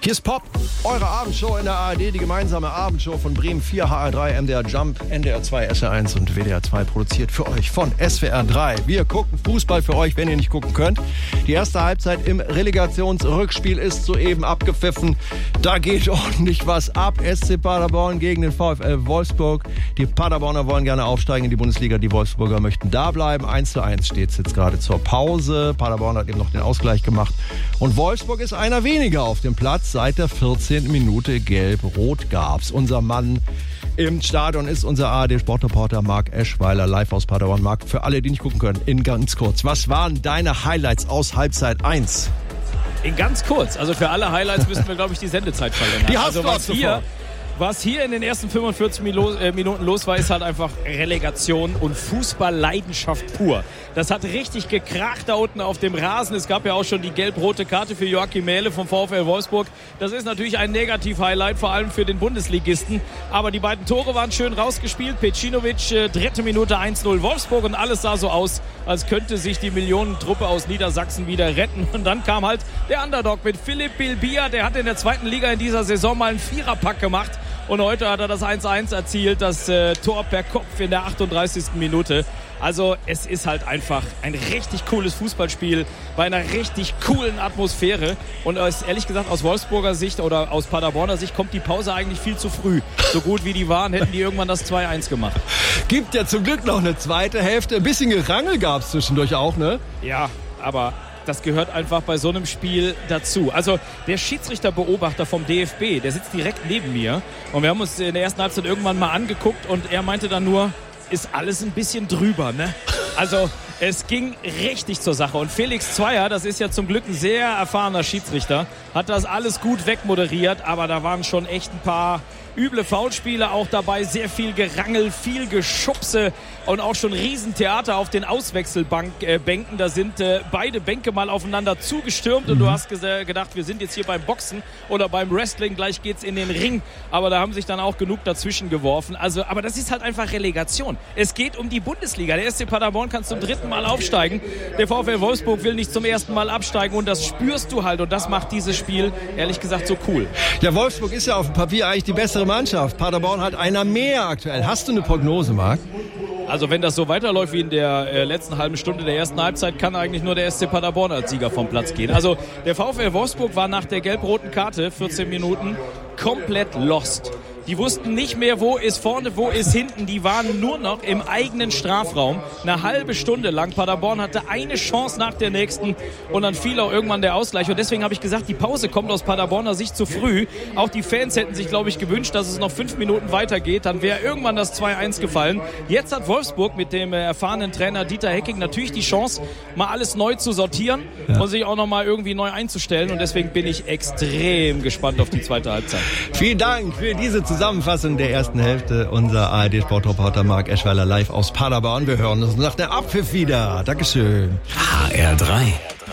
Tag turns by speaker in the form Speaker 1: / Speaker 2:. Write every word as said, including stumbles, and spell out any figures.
Speaker 1: Hier ist Pop, eure Abendshow in der A R D, die gemeinsame Abendshow von Bremen vier, H R drei, M D R Jump, N D R zwei, S R eins und W D R zwei, produziert für euch von S W R drei. Wir gucken Fußball für euch, wenn ihr nicht gucken könnt. Die erste Halbzeit im Relegationsrückspiel ist soeben abgepfiffen. Da geht ordentlich was ab. S C Paderborn gegen den VfL Wolfsburg. Die Paderborner wollen gerne aufsteigen in die Bundesliga, die Wolfsburger möchten da bleiben. eins zu eins steht es jetzt gerade zur Pause. Paderborn hat eben noch den Ausgleich gemacht. Und Wolfsburg ist einer weniger auf dem Platz. Seit der vierzehnten Minute gelb-rot gab's. Unser Mann im Stadion ist unser A R D-Sportreporter Marc Eschweiler, live aus Paderborn. Marc, für alle, die nicht gucken können, in ganz kurz. Was waren deine Highlights aus Halbzeit eins?
Speaker 2: In ganz kurz. Also für alle Highlights müssten wir, glaube ich, die Sendezeit verlängern.
Speaker 1: Die hast
Speaker 2: also
Speaker 1: du
Speaker 2: was
Speaker 1: auch
Speaker 2: hier, was hier in den ersten fünfundvierzig Minuten los war, ist halt einfach Relegation und Fußballleidenschaft pur. Das hat richtig gekracht da unten auf dem Rasen. Es gab ja auch schon die gelb-rote Karte für Joachim Mähle vom VfL Wolfsburg. Das ist natürlich ein Negativ-Highlight, vor allem für den Bundesligisten. Aber die beiden Tore waren schön rausgespielt. Pecinovic, äh, dritte Minute eins null Wolfsburg und alles sah so aus, als könnte sich die Millionentruppe aus Niedersachsen wieder retten. Und dann kam halt der Underdog mit Philipp Bilbia. Der hat in der zweiten Liga in dieser Saison mal einen Viererpack gemacht. Und heute hat er das eins eins erzielt, das äh, Tor per Kopf in der achtunddreißigsten Minute. Also es ist halt einfach ein richtig cooles Fußballspiel bei einer richtig coolen Atmosphäre. Und aus, ehrlich gesagt, aus Wolfsburger Sicht oder aus Paderborner Sicht kommt die Pause eigentlich viel zu früh. So gut wie die waren, hätten die irgendwann das zwei eins gemacht.
Speaker 1: Gibt ja zum Glück noch eine zweite Hälfte. Ein bisschen Gerangel gab's zwischendurch auch, ne?
Speaker 2: Ja, aber das gehört einfach bei so einem Spiel dazu. Also der Schiedsrichterbeobachter vom D F B, der sitzt direkt neben mir. Und wir haben uns in der ersten Halbzeit irgendwann mal angeguckt und er meinte dann nur, ist alles ein bisschen drüber, ne? Also es ging richtig zur Sache. Und Felix Zweier, das ist ja zum Glück ein sehr erfahrener Schiedsrichter, hat das alles gut wegmoderiert. Aber da waren schon echt ein paar üble Foulspiele auch dabei, sehr viel Gerangel, viel Geschubse und auch schon Riesentheater auf den Auswechselbänken. Da sind äh, beide Bänke mal aufeinander zugestürmt und mhm. du hast ges- gedacht, wir sind jetzt hier beim Boxen oder beim Wrestling, gleich geht's in den Ring. Aber da haben sich dann auch genug dazwischen geworfen. Also, aber das ist halt einfach Relegation. Es geht um die Bundesliga. Der S C Paderborn kann zum dritten Mal aufsteigen. Der VfL Wolfsburg will nicht zum ersten Mal absteigen und das spürst du halt und das macht dieses Spiel, ehrlich gesagt, so cool.
Speaker 1: Ja, Wolfsburg ist ja auf dem Papier eigentlich die bessere Mannschaft. Paderborn hat einer mehr aktuell. Hast du eine Prognose, Marc?
Speaker 2: Also wenn das so weiterläuft wie in der äh, letzten halben Stunde der ersten Halbzeit, kann eigentlich nur der S C Paderborn als Sieger vom Platz gehen. Also der VfL Wolfsburg war nach der gelb-roten Karte, vierzehn Minuten, komplett lost. Die wussten nicht mehr, wo ist vorne, wo ist hinten. Die waren nur noch im eigenen Strafraum. Eine halbe Stunde lang. Paderborn hatte eine Chance nach der nächsten. Und dann fiel auch irgendwann der Ausgleich. Und deswegen habe ich gesagt, die Pause kommt aus Paderborner Sicht zu früh. Auch die Fans hätten sich, glaube ich, gewünscht, dass es noch fünf Minuten weitergeht. Dann wäre irgendwann das zwei eins gefallen. Jetzt hat Wolfsburg mit dem erfahrenen Trainer Dieter Hecking natürlich die Chance, mal alles neu zu sortieren ja. und sich auch noch mal irgendwie neu einzustellen. Und deswegen bin ich extrem gespannt auf die zweite Halbzeit.
Speaker 1: Vielen Dank für diese Zusammenfassung der ersten Hälfte. Unser A R D-Sportreporter Marc Eschweiler live aus Paderborn. Wir hören uns nach der Abpfiff wieder. Dankeschön.
Speaker 3: H R drei